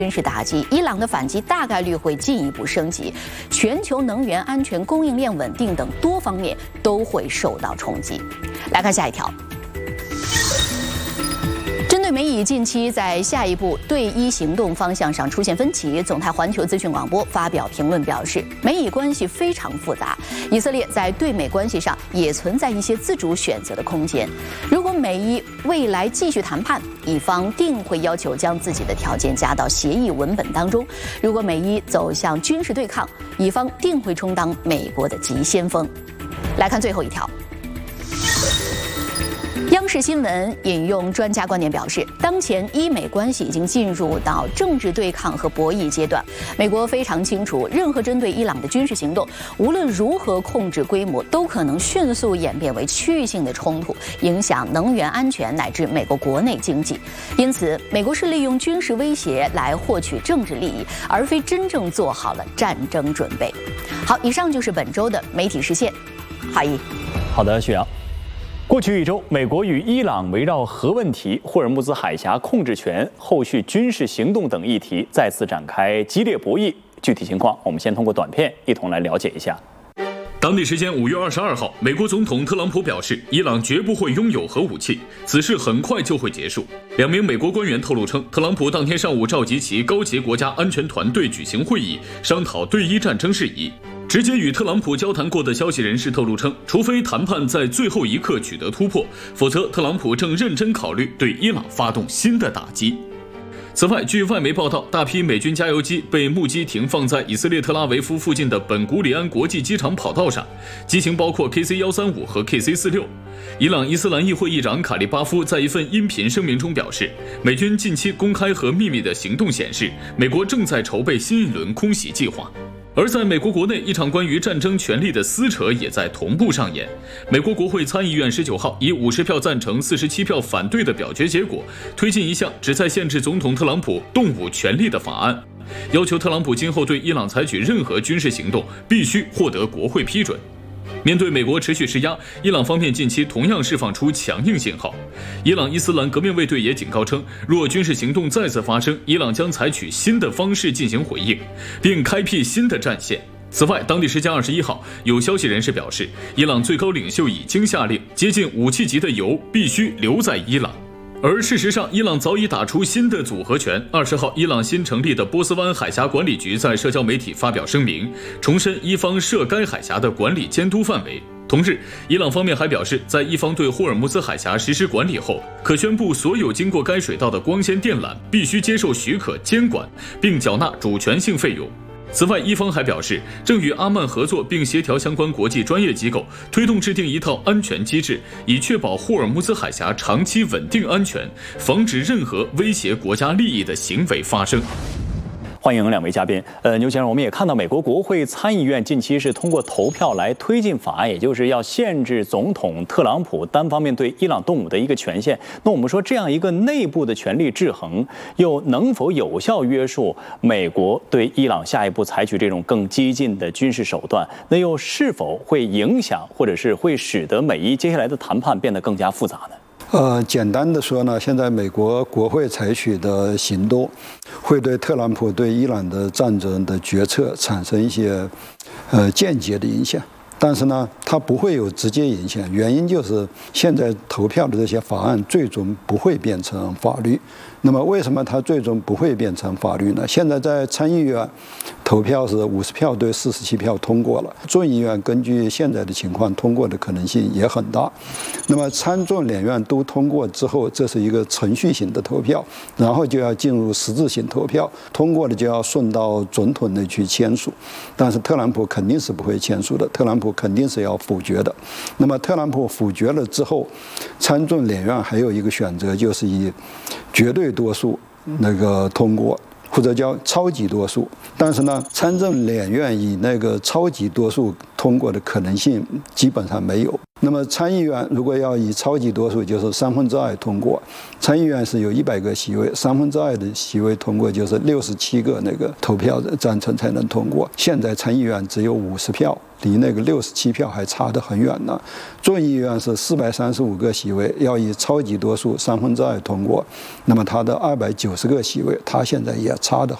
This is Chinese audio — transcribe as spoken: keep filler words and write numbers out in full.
军事打击，伊朗的反击大概率会进一步升级，全球能源安全、供应链稳定等多方面都会受到冲击。来看下一条。 针对美以近期在下一步对伊行动方向上出现分歧，总台环球资讯广播发表评论表示，美以关系非常复杂，以色列在对美关系上也存在一些自主选择的空间。如果美伊未来继续谈判，以方定会要求将自己的条件加到协议文本当中；如果美伊走向军事对抗，以方定会充当美国的急先锋。来看最后一条。 央视新闻引用专家观点表示，当前伊美关系已经进入到政治对抗和博弈阶段。美国非常清楚，任何针对伊朗的军事行动，无论如何控制规模，都可能迅速演变为区域性的冲突，影响能源安全乃至美国国内经济。因此，美国是利用军事威胁来获取政治利益，而非真正做好了战争准备。好，以上就是本周的媒体视线。华谊， 好的，徐阳。 过去一周，美国与伊朗围绕核问题、霍尔木兹海峡控制权、后续军事行动等议题再次展开激烈博弈。具体情况，我们先通过短片一同来了解一下。 当地时间五月二十二号，美国总统特朗普表示，伊朗绝不会拥有核武器，此事很快就会结束。两名美国官员透露称，特朗普当天上午召集其高级国家安全团队举行会议，商讨对伊战争事宜。 直接与特朗普交谈过的消息人士透露称，除非谈判在最后一刻取得突破，否则特朗普正认真考虑对伊朗发动新的打击。此外，据外媒报道，大批美军加油机被目击停放在以色列特拉维夫附近的本古里安国际机场跑道上，机型包括 K C 一三五和 K C 四六。伊朗伊斯兰议会议长卡利巴夫在一份音频声明中表示，美军近期公开和秘密的行动显示，美国正在筹备新一轮空袭计划。 而在美国国内，一场关于战争权利的撕扯也在同步上演。美国国会参议院十九号以五十票赞成、四十七票反对的表决结果，推进一项旨在限制总统特朗普动武权利的法案，要求特朗普今后对伊朗采取任何军事行动必须获得国会批准。 面对美国持续施压，伊朗方面近期同样释放出强硬信号。伊朗伊斯兰革命卫队也警告称，若军事行动再次发生，伊朗将采取新的方式进行回应，并开辟新的战线。此外，当地时间二十一号，有消息人士表示，伊朗最高领袖已经下令，接近武器级的油必须留在伊朗。 而事实上，伊朗早已打出新的组合拳。二十号，伊朗新成立的波斯湾海峡管理局在社交媒体发表声明，重申伊方涉该海峡的管理监督范围。同日，伊朗方面还表示，在伊方对霍尔木兹海峡实施管理后，可宣布所有经过该水道的光纤电缆必须接受许可监管，并缴纳主权性费用。 此外，伊方还表示，正与阿曼合作，并协调相关国际专业机构，推动制定一套安全机制，以确保霍尔木兹海峡长期稳定安全，防止任何威胁国家利益的行为发生。 欢迎两位嘉宾。呃，牛先生，我们也看到美国国会参议院近期是通过投票来推进法案，也就是要限制总统特朗普单方面对伊朗动武的一个权限。那我们说，这样一个内部的权力制衡，又能否有效约束美国对伊朗下一步采取这种更激进的军事手段？那又是否会影响，或者是会使得美伊接下来的谈判变得更加复杂呢？ 呃，简单的说呢，现在美国国会采取的行动，会对特朗普对伊朗的战争的决策产生一些，呃，间接的影响。但是呢，它不会有直接影响，原因就是现在投票的这些法案最终不会变成法律。那么，为什么它最终不会变成法律呢？现在在参议院投票是五十票对四十七票通过了，众议院根据现在的情况通过的可能性也很大。那么参众两院都通过之后，这是一个程序型的投票，然后就要进入实质性投票，通过的就要顺到总统那去签署。但是特朗普肯定是不会签署的，特朗普肯定是要否决的。那么特朗普否决了之后，参众两院还有一个选择，就是以绝对多数那个通过，或者叫超级多数。但是呢，参众两院以那个超级多数通过的可能性基本上没有。那么参议院如果要以超级多数，就是三分之二通过，参议院是有一百个席位，三分之二的席位通过就是六十七个那个投票的赞成才能通过。现在参议院只有五十票，离那个六十七票还差得很远呢。众议院是四百三十五个席位，要以超级多数三分之二通过，那么它的二百九十个席位，它现在也差得